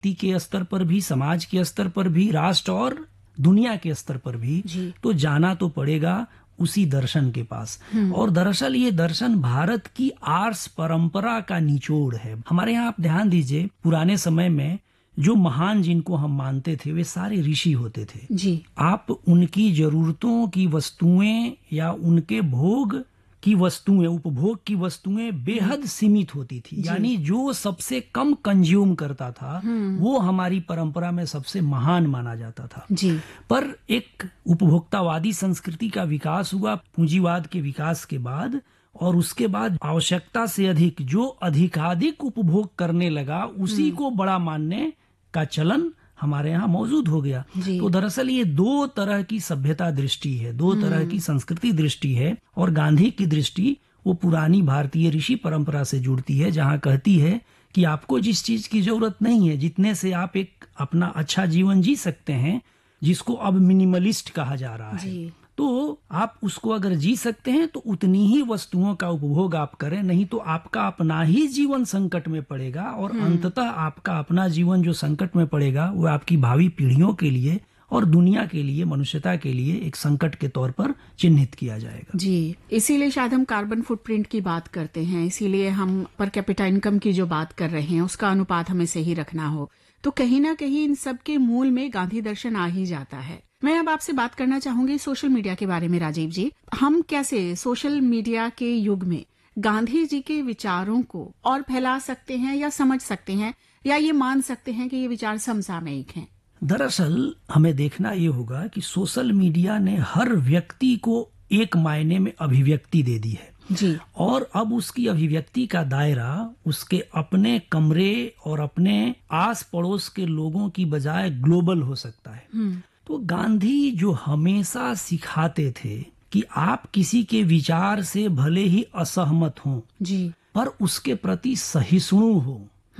व्यक्ति के स्तर पर भी, समाज के स्तर पर भी, राष्ट्र और दुनिया के स्तर पर भी, तो जाना तो पड़ेगा उसी दर्शन के पास। और दरअसल ये दर्शन भारत की आर्ष परंपरा का निचोड़ है। हमारे यहाँ आप ध्यान दीजिए, पुराने समय में जो महान जिनको हम मानते थे वे सारे ऋषि होते थे जी। आप उनकी जरूरतों की वस्तुएं या उनके भोग की वस्तुएं, उपभोग की वस्तुएं बेहद सीमित होती थी। यानी जो सबसे कम कंज्यूम करता था वो हमारी परंपरा में सबसे महान माना जाता था जी। पर एक उपभोक्तावादी संस्कृति का विकास हुआ पूंजीवाद के विकास के बाद, और उसके बाद आवश्यकता से अधिक जो अधिकाधिक उपभोग करने लगा उसी को बड़ा मानने का चलन हमारे यहाँ मौजूद हो गया। तो दरअसल ये दो तरह की सभ्यता दृष्टि है, दो तरह की संस्कृति दृष्टि है। और गांधी की दृष्टि वो पुरानी भारतीय ऋषि परंपरा से जुड़ती है, जहाँ कहती है कि आपको जिस चीज की जरूरत नहीं है, जितने से आप एक अपना अच्छा जीवन जी सकते हैं, जिसको अब मिनिमलिस्ट कहा जा रहा है, तो आप उसको अगर जी सकते हैं तो उतनी ही वस्तुओं का उपभोग आप करें, नहीं तो आपका अपना ही जीवन संकट में पड़ेगा। और अंततः आपका अपना जीवन जो संकट में पड़ेगा वो आपकी भावी पीढ़ियों के लिए और दुनिया के लिए, मनुष्यता के लिए एक संकट के तौर पर चिन्हित किया जाएगा। जी, इसीलिए शायद हम कार्बन फुटप्रिंट की बात करते हैं, इसीलिए हम पर कैपिटा इनकम की जो बात कर रहे हैं उसका अनुपात हमें सही रखना हो, तो कहीं ना कहीं इन सब के मूल में गांधी दर्शन आ ही जाता है। मैं अब आपसे बात करना चाहूंगी सोशल मीडिया के बारे में। राजीव जी, हम कैसे सोशल मीडिया के युग में गांधी जी के विचारों को और फैला सकते हैं या समझ सकते हैं, या ये मान सकते हैं कि ये विचार समसामयिक हैं? दरअसल हमें देखना ये होगा कि सोशल मीडिया ने हर व्यक्ति को एक मायने में अभिव्यक्ति दे दी है जी। और अब उसकी अभिव्यक्ति का दायरा उसके अपने कमरे और अपने आस पड़ोस के लोगों की बजाय ग्लोबल हो सकता है। तो गांधी जो हमेशा सिखाते थे कि आप किसी के विचार से भले ही असहमत हों जी, पर उसके प्रति सहिष्णु हो,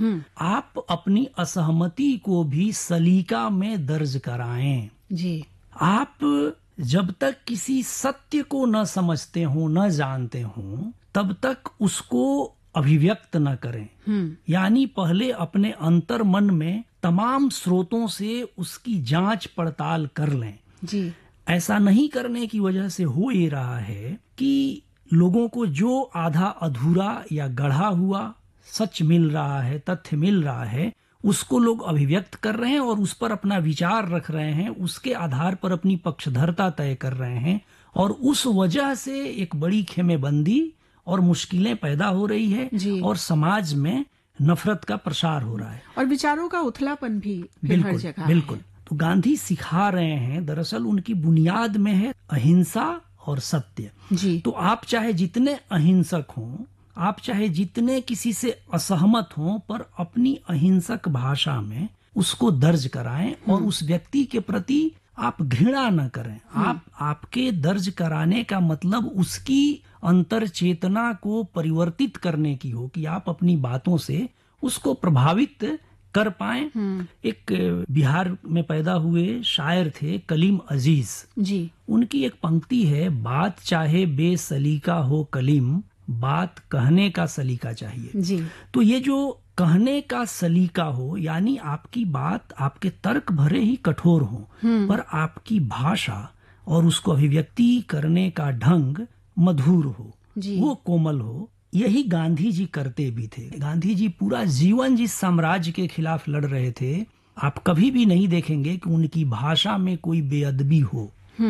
आप अपनी असहमति को भी सलीका में दर्ज कराएं जी। आप जब तक किसी सत्य को न समझते हो, न जानते हो, तब तक उसको अभिव्यक्त न करें। यानी पहले अपने अंतर मन में तमाम स्रोतों से उसकी जांच पड़ताल कर लें जी। ऐसा नहीं करने की वजह से हो ये रहा है कि लोगों को जो आधा अधूरा या गढ़ा हुआ सच मिल रहा है, तथ्य मिल रहा है, उसको लोग अभिव्यक्त कर रहे हैं और उस पर अपना विचार रख रहे हैं, उसके आधार पर अपनी पक्षधरता तय कर रहे हैं, और उस वजह से एक बड़ी खेमेबंदी और मुश्किलें पैदा हो रही है और समाज में नफरत का प्रसार हो रहा है और विचारों का उथलापन भी हर जगह। बिल्कुल। तो गांधी सिखा रहे हैं, दरअसल उनकी बुनियाद में है अहिंसा और सत्य जी। तो आप चाहे जितने अहिंसक हों, आप चाहे जितने किसी से असहमत हों, पर अपनी अहिंसक भाषा में उसको दर्ज कराएं और उस व्यक्ति के प्रति आप घृणा न करें। आपके दर्ज कराने का मतलब उसकी अंतर चेतना को परिवर्तित करने की हो कि आप अपनी बातों से उसको प्रभावित कर पाएं। एक बिहार में पैदा हुए शायर थे कलीम अजीज जी। उनकी एक पंक्ति है, बात चाहे बेसलीका हो कलीम, बात कहने का सलीका चाहिए जी। तो ये जो कहने का सलीका हो, यानी आपकी बात, आपके तर्क भरे ही कठोर हो, पर आपकी भाषा और उसको अभिव्यक्ति करने का ढंग मधुर हो, वो कोमल हो। यही गांधी जी करते भी थे। गांधी जी पूरा जीवन जिस साम्राज्य के खिलाफ लड़ रहे थे, आप कभी भी नहीं देखेंगे कि उनकी भाषा में कोई बेअदबी हो।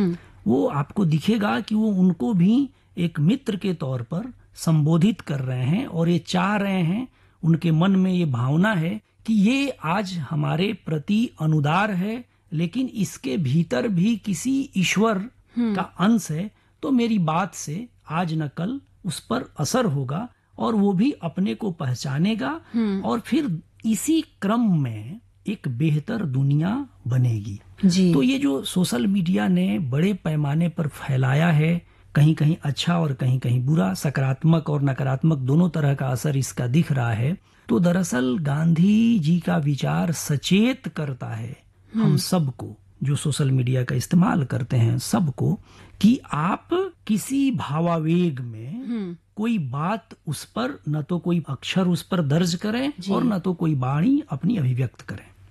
वो आपको दिखेगा कि वो उनको भी एक मित्र के तौर पर संबोधित कर रहे हैं और ये चाह रहे हैं, उनके मन में ये भावना है कि ये आज हमारे प्रति अनुदार है, लेकिन इसके भीतर भी किसी ईश्वर का अंश है, तो मेरी बात से आज न कल उस पर असर होगा और वो भी अपने को पहचानेगा और फिर इसी क्रम में एक बेहतर दुनिया बनेगी जी। तो ये जो सोशल मीडिया ने बड़े पैमाने पर फैलाया है, कहीं कहीं अच्छा और कहीं कहीं बुरा, सकारात्मक और नकारात्मक दोनों तरह का असर इसका दिख रहा है। तो दरअसल गांधी जी का विचार सचेत करता है हम सबको, जो सोशल मीडिया का इस्तेमाल करते हैं, सबको, कि आप किसी भावावेग में कोई बात उस पर न तो कोई अक्षर उस पर दर्ज करें और न तो कोई वाणी अपनी अभिव्यक्त करें।